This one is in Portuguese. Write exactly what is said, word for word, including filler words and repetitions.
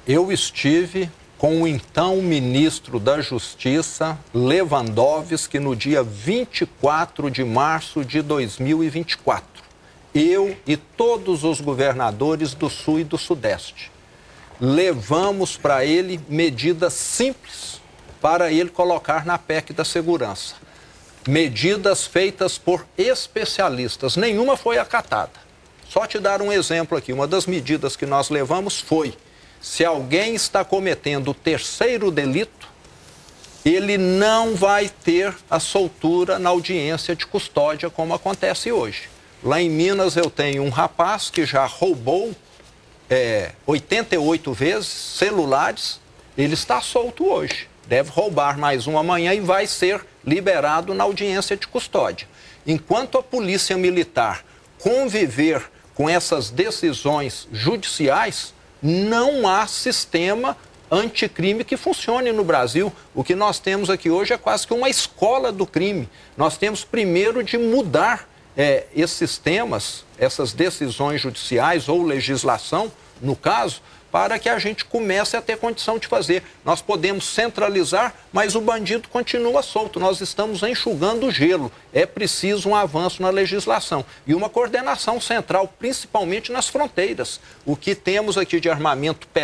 eu estive com o então ministro da Justiça, Lewandowski, no dia vinte e quatro de março de dois mil e vinte e quatro. Eu e todos os governadores do Sul e do Sudeste levamos para ele medidas simples para ele colocar na P E C da segurança. Medidas feitas por especialistas, nenhuma foi acatada. Só te dar um exemplo aqui, uma das medidas que nós levamos foi: se alguém está cometendo o terceiro delito, ele não vai ter a soltura na audiência de custódia, como acontece hoje. Lá em Minas eu tenho um rapaz que já roubou é, oitenta e oito vezes celulares, ele está solto hoje. Deve roubar mais um amanhã e vai ser liberado na audiência de custódia. Enquanto a Polícia Militar conviver com essas decisões judiciais, não há sistema anticrime que funcione no Brasil. O que nós temos aqui hoje é quase que uma escola do crime. Nós temos primeiro de mudar é, esses temas, essas decisões judiciais ou legislação, no caso, para que a gente comece a ter condição de fazer. Nós podemos centralizar, mas o bandido continua solto. Nós estamos enxugando o gelo. É preciso um avanço na legislação e uma coordenação central, principalmente nas fronteiras. O que temos aqui de armamento pesado